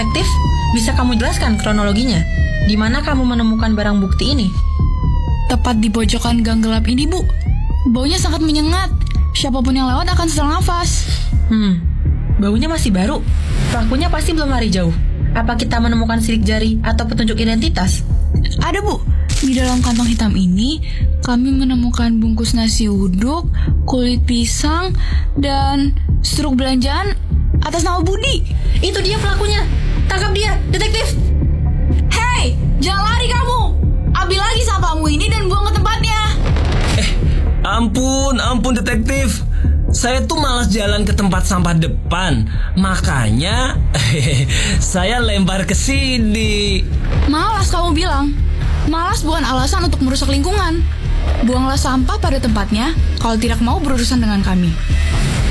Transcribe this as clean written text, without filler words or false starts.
Detektif, bisa kamu jelaskan kronologinya? Di mana kamu menemukan barang bukti ini? Tepat di pojokan gang gelap ini, Bu. Baunya sangat menyengat. Siapapun yang lewat akan sesak nafas. Baunya masih baru. Pelakunya pasti belum lari jauh. Apa kita menemukan sidik jari atau petunjuk identitas? Ada, Bu. Di dalam kantong hitam ini, kami menemukan bungkus nasi uduk, kulit pisang, dan struk belanjaan atas nama Budi. Itu dia pelakunya. Tangkap dia, detektif. Hei, jangan lari kamu. Ambil lagi sampahmu ini dan buang ke tempatnya. Ampun detektif. Saya tuh malas jalan ke tempat sampah depan. Makanya saya lempar ke sini. Malas kamu bilang. Malas bukan alasan untuk merusak lingkungan. Buanglah sampah pada tempatnya kalau tidak mau berurusan dengan kami.